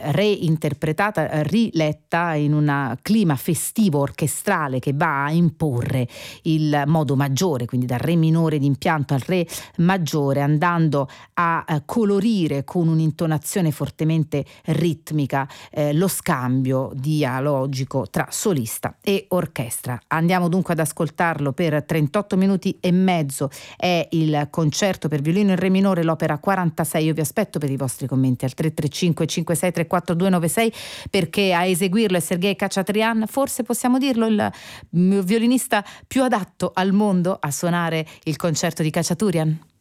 reinterpretata, riletta in un clima festivo orchestrale che va a imporre il modo maggiore, quindi dal re minore d'impianto al re maggiore, andando a colorire con un'intonazione fortemente ritmica lo scambio dialogico tra solista e orchestra. Andiamo dunque ad ascoltarlo per 38 minuti e mezzo. È il concerto per violino in re minore, l'opera 46. Io vi aspetto per i vostri commenti al 335 5634 296, perché a eseguirlo è Sergei Khachatryan, forse possiamo dirlo il violinista più adatto al mondo a suonare il concerto di Khachaturian.